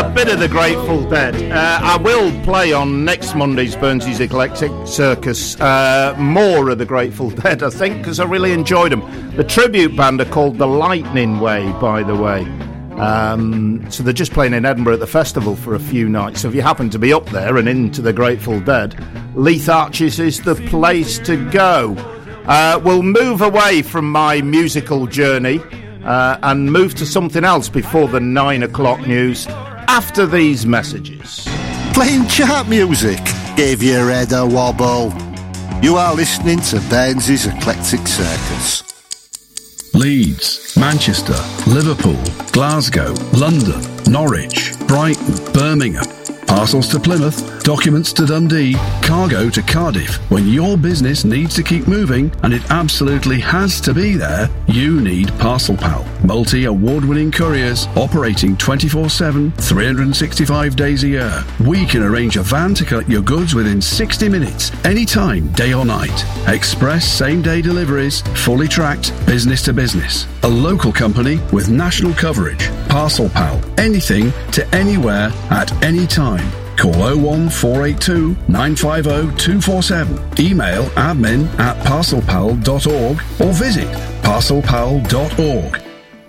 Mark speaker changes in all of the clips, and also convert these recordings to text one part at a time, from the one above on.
Speaker 1: Bit of the Grateful Dead. I will play on next Monday's Burnsy's Eclectic Circus more of the Grateful Dead, I think, because I really enjoyed them. The tribute band are called The Lightning Way, by the way. So they're just playing in Edinburgh at the festival for a few nights. So if you happen to be up there and into the Grateful Dead, Leith Arches is the place to go. We'll move away from my musical journey and move to something else before the 9 o'clock news after these messages.
Speaker 2: Playing chart music gave your head a wobble. You are listening to Burnsy's Eclectic Circus.
Speaker 3: Leeds, Manchester, Liverpool, Glasgow, London, Norwich, Brighton, Birmingham. Parcels to Plymouth, documents to Dundee, cargo to Cardiff. When your business needs to keep moving, and it absolutely has to be there, you need Parcel Pal. Multi-award-winning couriers operating 24/7, 365 days a year. We can arrange a van to collect your goods within 60 minutes, anytime, day or night. Express same-day deliveries, fully tracked, business to business. A local company with national coverage. Parcel Pal. Anything to anywhere at any time. Call 01482 950 247. Email admin@parcelpal.org or visit parcelpal.org.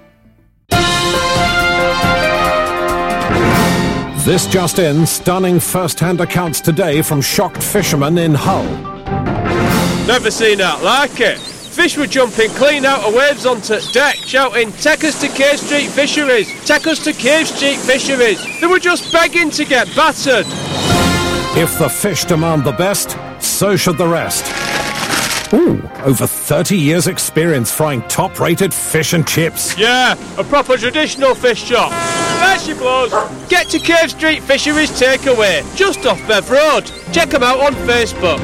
Speaker 4: This just in, stunning first-hand accounts today from shocked fishermen in Hull.
Speaker 5: Never seen that like it. Fish were jumping clean out of waves onto deck, shouting, "Take us to Cave Street Fisheries! Take us to Cave Street Fisheries!" They were just begging to get battered.
Speaker 4: If the fish demand the best, so should the rest. Ooh, over 30 years experience frying top-rated fish and chips.
Speaker 5: Yeah, a proper traditional fish shop. There she blows. Get to Cave Street Fisheries Takeaway, just off Bev Road. Check them out on Facebook.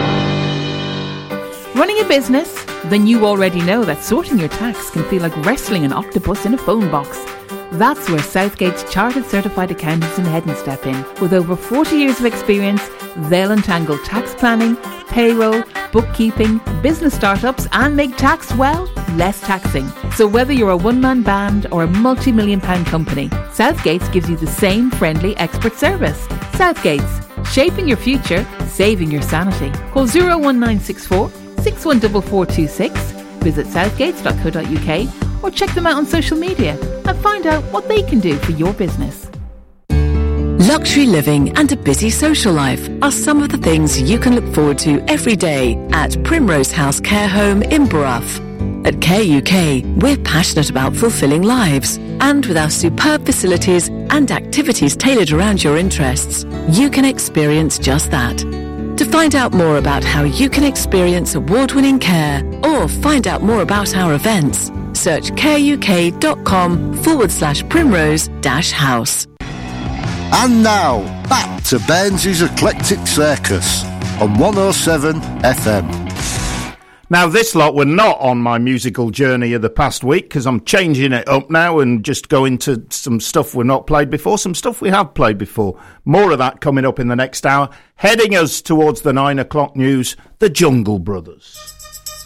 Speaker 6: Running a business? Then you already know that sorting your tax can feel like wrestling an octopus in a phone box. That's where Southgate's Chartered Certified Accountants in Hedden step in. With over 40 years of experience, they'll untangle tax planning, payroll, bookkeeping, business startups and make tax, well, less taxing. So whether you're a one-man band or a multi-million-pound company, Southgate's gives you the same friendly expert service. Southgate's, shaping your future, saving your sanity. Call 01964 614426, visit southgates.co.uk or check them out on social media and find out what they can do for your business.
Speaker 7: Luxury living and a busy social life are some of the things you can look forward to every day at Primrose House Care Home in Brough. At Care UK, we're passionate about fulfilling lives, and with our superb facilities and activities tailored around your interests, you can experience just that. To find out more about how you can experience award-winning care or find out more about our events, search careuk.com/primrose-house.
Speaker 2: And now, back to Burnsy's Eclectic Circus on 107 FM.
Speaker 1: Now, this lot were not on my musical journey of the past week because I'm changing it up now and just going to some stuff we've not played before, some stuff we have played before. More of that coming up in the next hour. Heading us towards the 9 o'clock news, the Jungle Brothers.